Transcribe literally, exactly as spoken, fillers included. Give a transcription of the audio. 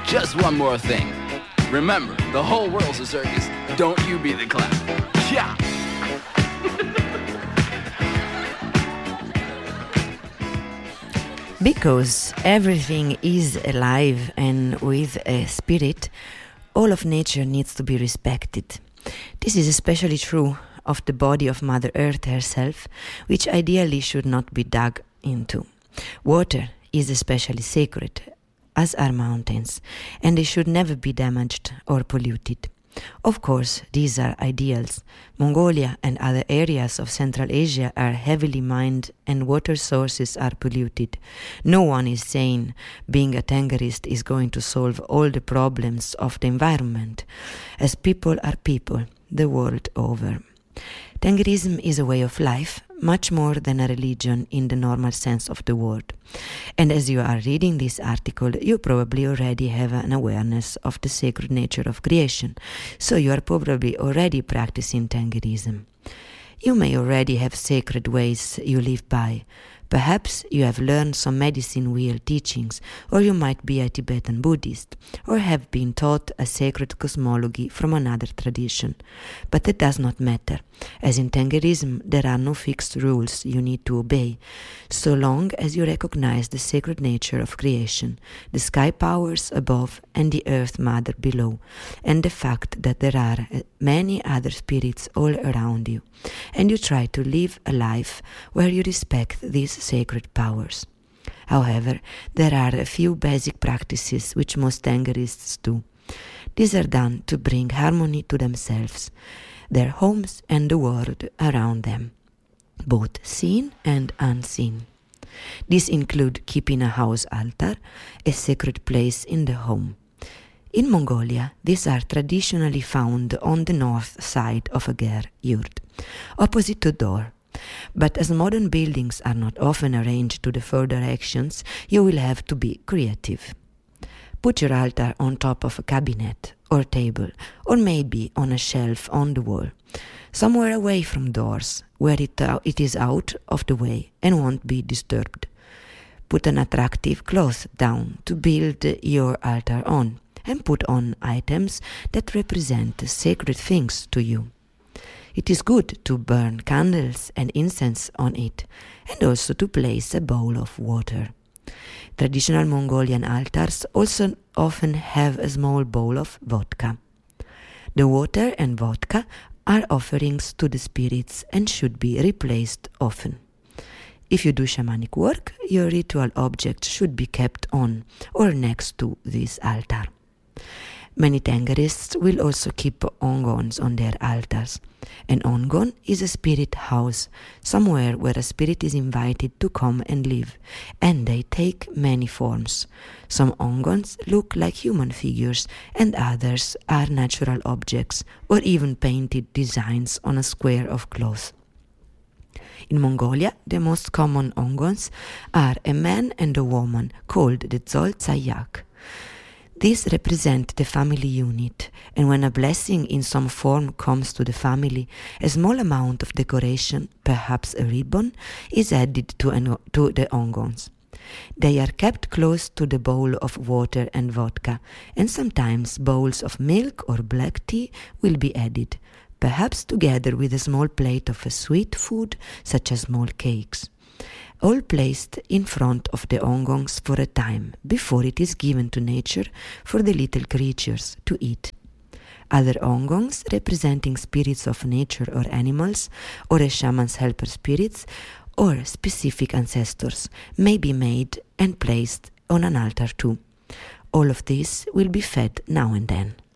Just one more thing. Remember, the whole world's a circus. Don't you be the clown. Yeah. Because everything is alive and with a spirit, all of nature needs to be respected. This is especially true of the body of Mother Earth herself, which ideally should not be dug into. Water is especially sacred, as are mountains, and they should never be damaged or polluted. Of course, these are ideals. Mongolia and other areas of Central Asia are heavily mined and water sources are polluted. No one is saying being a Tengerist is going to solve all the problems of the environment, as people are people the world over. Tengerism is a way of life, much more than a religion in the normal sense of the word. And as you are reading this article, you probably already have an awareness of the sacred nature of creation, so you are probably already practicing Tengerism. You may already have sacred ways you live by. Perhaps you have learned some medicine wheel teachings, or you might be a Tibetan Buddhist, or have been taught a sacred cosmology from another tradition. But that does not matter, as in Tengerism there are no fixed rules you need to obey, so long as you recognize the sacred nature of creation, the sky powers above and the earth mother below, and the fact that there are many other spirits all around you, and you try to live a life where you respect these sacred powers. However, there are a few basic practices which most Tengerists do. These are done to bring harmony to themselves, their homes and the world around them, both seen and unseen. These include keeping a house altar, a sacred place in the home. In Mongolia, these are traditionally found on the north side of a ger yurt, opposite the door. But as modern buildings are not often arranged to the four directions, you will have to be creative. Put your altar on top of a cabinet or table, or maybe on a shelf on the wall, somewhere away from doors, where it, uh, it is out of the way and won't be disturbed. Put an attractive cloth down to build your altar on, and put on items that represent sacred things to you. It is good to burn candles and incense on it, and also to place a bowl of water. Traditional Mongolian altars also often have a small bowl of vodka. The water and vodka are offerings to the spirits and should be replaced often. If you do shamanic work, your ritual object should be kept on or next to this altar. Many Tengerists will also keep ongons on their altars. An ongon is a spirit house, somewhere where a spirit is invited to come and live, and they take many forms. Some ongons look like human figures, and others are natural objects, or even painted designs on a square of cloth. In Mongolia, the most common ongons are a man and a woman, called the Dzol Tsayak. These represent the family unit, and when a blessing in some form comes to the family, a small amount of decoration, perhaps a ribbon, is added to, an, to the ongons. They are kept close to the bowl of water and vodka, and sometimes bowls of milk or black tea will be added, perhaps together with a small plate of a sweet food, such as small cakes, all placed in front of the ongons for a time before it is given to nature for the little creatures to eat. Other ongons, representing spirits of nature or animals, or a shaman's helper spirits, or specific ancestors, may be made and placed on an altar too. All of this will be fed now and then.